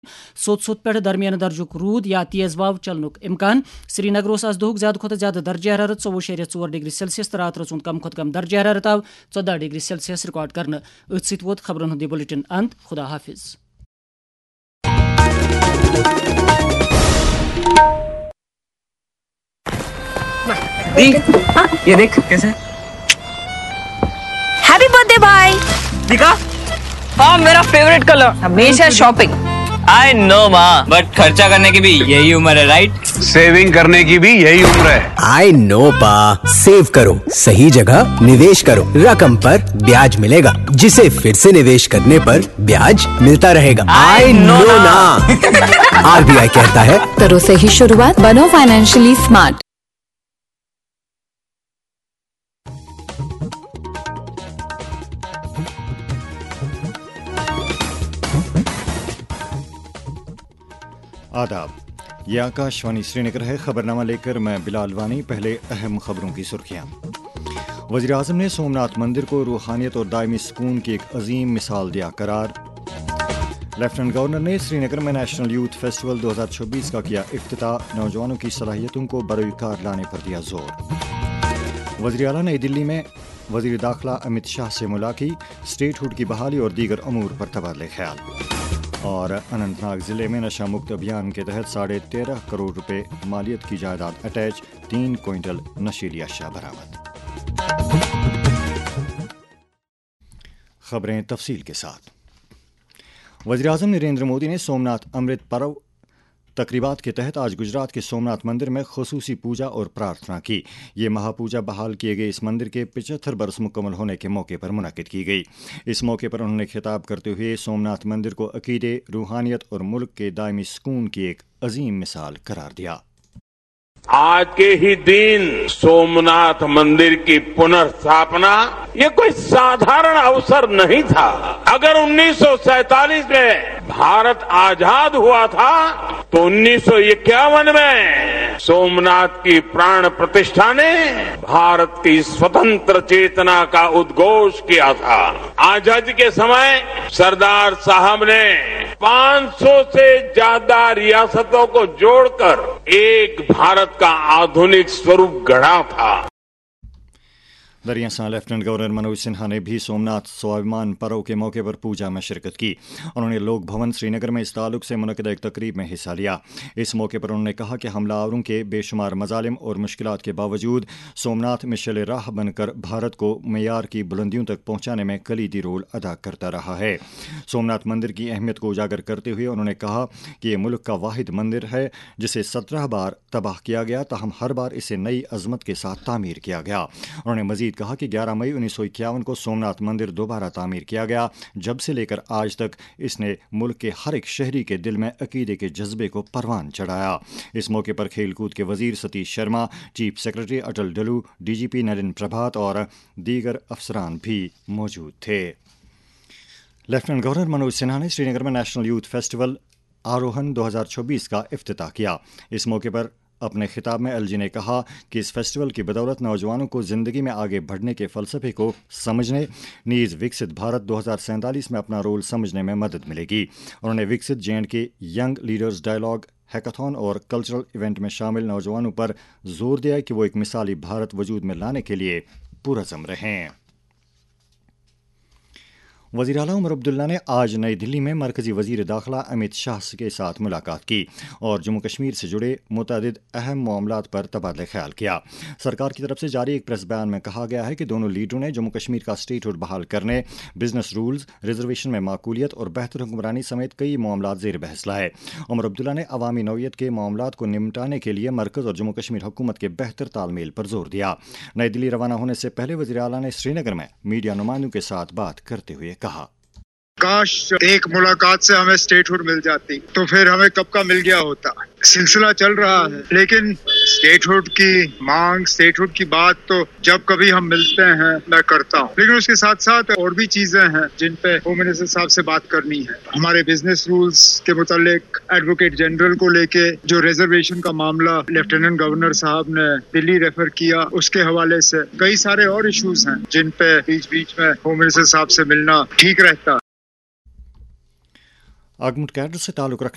سوت سوت پہ درمیان درجک رود یا تیز واو چلنک امکان. سری نگر آز دہک زیادہ کھت زیادہ درجہ حرارت 24.4 ڈگری سیلسیس تو رات رژ کم کھت کم درجہ حرارت آو 14 ڈگری سیلسیس ریکارڈ کرنے. ات ست ووت خبرن ہند بلیٹن اند. خدا حافظ. یہ دیکھ کیسے. ہیپی برتھ ڈے بھائی. دیکھا ہاں میرا فیوریٹ کلر. ہمیشہ شاپنگ. آئی نو ماں بٹ خرچہ کرنے کی بھی یہی عمر ہے رائٹ. سیونگ کرنے کی بھی یہی عمر ہے. آئی نو پا. سیو کرو صحیح جگہ نویش کرو رقم پر بیاج ملے گا جسے پھر سے نویش کرنے پر بیاج ملتا رہے گا. آئی نو نا. RBI کہتا ہے کرو صحیح شروعات بنو فائنینشلی اسمارٹ. آداب. یہ آکاشوانی سری نگر ہے. خبرنامہ لے کر میں بلال وانی. پہلے اہم خبروں کی سرخیاں. وزیر اعظم نے سومناتھ مندر کو روحانیت اور دائمی سکون کی ایک عظیم مثال دیا قرار. لیفٹنٹ گورنر نے سری نگر میں نیشنل یوتھ فیسٹیول 2026 کا کیا افتتاح. نوجوانوں کی صلاحیتوں کو بروئے کار لانے پر دیا زور. وزیر اعلیٰ نئی دلی میں وزیر داخلہ امت شاہ سے ملاقات. اسٹیٹ ہوڈ کی بحالی اور دیگر امور پر تبادلہ خیال. اور اننت ناگ ضلع میں نشہ مکت ابھیان کے تحت 13.5 کروڑ روپے مالیت کی جائیداد اٹیچ. 3 کوئنٹل نشیلی اشیاء برآمد. خبریں تفصیل کے ساتھ. وزیر اعظم نریندر مودی نے سومناتھ امرت پرو تقریبات کے تحت آج گجرات کے سومناتھ مندر میں خصوصی پوجا اور پرارتھنا کی. یہ مہا پوجا بحال کیے گئے اس مندر کے 75 برس مکمل ہونے کے موقع پر منعقد کی گئی. اس موقع پر انہوں نے خطاب کرتے ہوئے سومناتھ مندر کو عقیدے، روحانیت اور ملک کے دائمی سکون کی ایک عظیم مثال قرار دیا. آج کے ہی دن سومناتھ مندر کی پنرستھاپنا یہ کوئی سادھارن اوسر نہیں تھا. اگر 1947 میں بھارت آزاد ہوا تھا تو 1951 میں سومناتھ کی پران پرتشٹھا نے بھارت کی سوتنتر چیتنا کا ادگوش کیا تھا. آزادی کے سمے سردار صاحب نے 500 سے زیادہ ریاستوں کو جوڑ کر ایک بھارت کا آدھونک سوروپ گڑھا تھا. دریاساں لیفٹنٹ گورنر منوج سنہا نے بھی سومناتھ سوابھیمان پرو کے موقع پر پوجا میں شرکت کی. انہوں نے لوک بھون سری نگر میں اس تعلق سے منعقدہ ایک تقریب میں حصہ لیا. اس موقع پر انہوں نے کہا کہ حملہ آوروں کے بے شمار مظالم اور مشکلات کے باوجود سومناتھ مشعل راہ بن کر بھارت کو معیار کی بلندیوں تک پہنچانے میں کلیدی رول ادا کرتا رہا ہے. سومناتھ مندر کی اہمیت کو اجاگر کرتے ہوئے انہوں نے کہا کہ یہ ملک کا واحد مندر ہے جسے 17 بار تباہ کیا گیا تاہم ہر بار اسے نئی عظمت کے ساتھ تعمیر کیا گیا. انہوں نے مزید کہا کہ 11 مئی 1951 کو سومناتھ مندر دوبارہ تعمیر کیا گیا. جب سے لے کر آج تک اس نے ملک کے ہر ایک شہری کے دل میں عقیدے کے جذبے کو پروان چڑھایا. اس موقع پر کھیل کود کے وزیر ستیش شرما، چیف سیکرٹری اٹل ڈلو، DGP نرین پربھات اور دیگر افسران بھی موجود تھے. لیفٹنٹ گورنر منوج سنہا نے سری نگر میں نیشنل یوتھ فیسٹیول آروہن 2026 کا افتتاح کیا. اس موقع پر اپنے خطاب میں LG نے کہا کہ اس فیسٹیول کی بدولت نوجوانوں کو زندگی میں آگے بڑھنے کے فلسفے کو سمجھنے نیز وکست بھارت 2047 میں اپنا رول سمجھنے میں مدد ملے گی. انہوں نے وکست JNK ینگ لیڈرز ڈائیلاگ، ہیکاتھون اور کلچرل ایونٹ میں شامل نوجوانوں پر زور دیا کہ وہ ایک مثالی بھارت وجود میں لانے کے لیے پرعزم رہیں. وزیر اعلیٰ عمر عبداللہ نے آج نئی دلی میں مرکزی وزیر داخلہ امت شاہ کے ساتھ ملاقات کی اور جموں کشمیر سے جڑے متعدد اہم معاملات پر تبادلہ خیال کیا. سرکار کی طرف سے جاری ایک پریس بیان میں کہا گیا ہے کہ دونوں لیڈروں نے جموں کشمیر کا اسٹیٹ ہوڈ بحال کرنے، بزنس رولز، ریزرویشن میں معقولیت اور بہتر حکمرانی سمیت کئی معاملات زیر بحث لائے. عمر عبداللہ نے عوامی نوعیت کے معاملات کو نمٹانے کے لیے مرکز اور جموں کشمیر حکومت کے بہتر تال میل پر زور دیا. نئی دلی روانہ ہونے سے پہلے وزیر اعلیٰ نے سری نگر میں میڈیا نمائندوں کے ساتھ بات کرتے ہوئے کہا، کاش ایک ملاقات سے ہمیں اسٹیٹ ہوڈ مل جاتی تو پھر ہمیں کب کا مل گیا ہوتا. سلسلہ چل رہا ہے لیکن اسٹیٹ ہوڈ کی مانگ، اسٹیٹ ہوڈ کی بات تو جب کبھی ہم ملتے ہیں میں کرتا ہوں، لیکن اس کے ساتھ ساتھ اور بھی چیزیں ہیں جن پہ ہوم منسٹر صاحب سے بات کرنی ہے. ہمارے بزنس رولز کے متعلق ایڈوکیٹ جنرل کو لے کے جو ریزرویشن کا معاملہ لیفٹیننٹ گورنر صاحب نے دلی ریفر کیا، اس کے حوالے سے کئی سارے اور ایشوز ہیں جن پہ بیچ بیچ میں ہوم منسٹر صاحب سے ملنا ٹھیک رہتا. آگمٹ کیڈر سے تعلق رکھنے